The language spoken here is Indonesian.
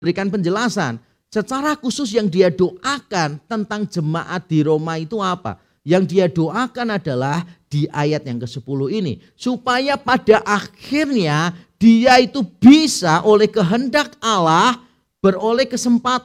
berikan penjelasan secara khusus yang dia doakan tentang jemaat di Roma itu apa? Yang dia doakan adalah di ayat yang ke-10 ini. Supaya pada akhirnya dia itu bisa oleh kehendak Allah beroleh kesempatan